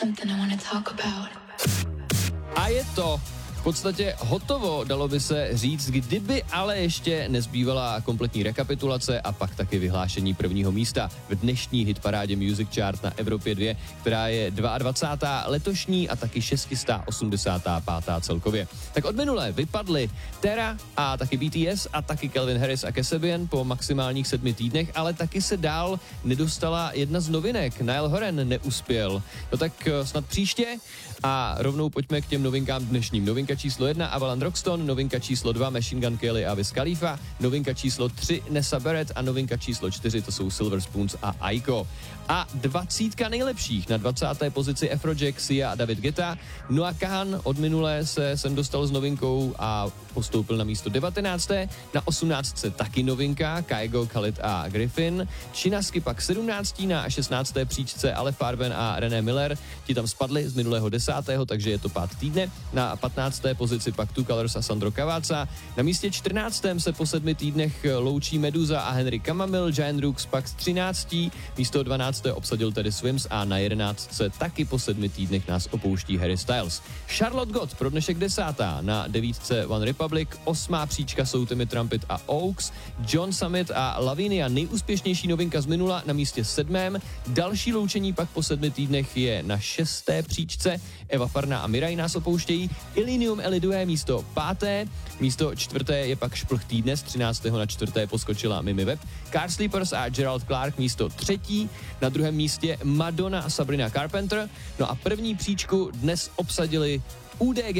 something I wanna talk about. A je to v podstatě hotovo, dalo by se říct, kdyby ale ještě nezbývala kompletní rekapitulace a pak taky vyhlášení prvního místa v dnešní hitparádě Music Chart na Evropě 2, která je 22. letošní a taky 685. celkově. Tak od minulé vypadly Terra a taky BTS a taky Calvin Harris a Kasabian po maximálních 7 týdnech, ale taky se dál nedostala jedna z novinek. Niall Horan neuspěl. No tak snad příště a rovnou pojďme k těm novinkám dnešním. Novinka číslo 1 Avalon Roxton, novinka číslo 2 Machine Gun Kelly a Wiz Khalifa, novinka číslo 3 Nessa Barrett a novinka číslo 4 to jsou Silver Spoons a Aiko. A 20 nejlepších na 20. pozici Afrojack, Sia a David Guetta. Noah Kahan od minulé se sem dostal s novinkou a postoupil na místo 19. Na 18. taky novinka Kygo, Khalid a Griffin. Činasky pak 17. na 16. příčce Ale Farben a René Miller. Ti tam spadli z minulého 10. takže je to pád týdne. Na 15. pozici pak Two Colors a Sandro Cavazza. Na místě 14. se po 7 týdnech loučí Meduza a Henry Camamil. Giant Rooks pak z 13. Místo 12. obsadil tedy Swims a na 11. se taky po 7 týdnech nás opouští Harry Styles. Charlotte Gott pro dnešek 10. Na 9. One Republic. 8. příčka jsou Timmy Trumpet a Oaks. John Summit a Lavinia, nejúspěšnější novinka z minula, na místě 7. Další loučení pak po 7 týdnech je na 6. příčce. Eva Farna a Mirai nás opouštějí. Illenium Elidue místo 5. Místo 4. je pak šplh týdne, z 13. na 4. poskočila Mimi Webb. Car Sleepers a Gerald Clark místo 3. Na druhém místě Madonna a Sabrina Carpenter. No a první příčku dnes obsadili UDG.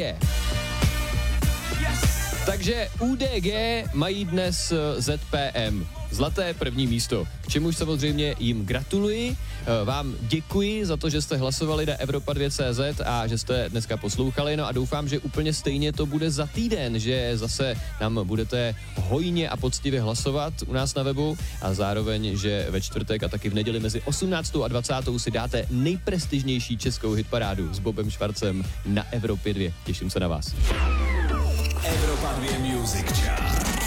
Takže UDG mají dnes ZPM. Zlaté první místo, k čemuž samozřejmě jim gratuluji. Vám děkuji za to, že jste hlasovali na Evropa2.cz a že jste dneska poslouchali. No a doufám, že úplně stejně to bude za týden, že zase nám budete hojně a poctivě hlasovat u nás na webu a zároveň, že ve čtvrtek a taky v neděli mezi 18. a 20. si dáte nejprestižnější českou hitparádu s Bobem Švarcem na Evropě 2. Těším se na vás. Evropa 2 Music Chart.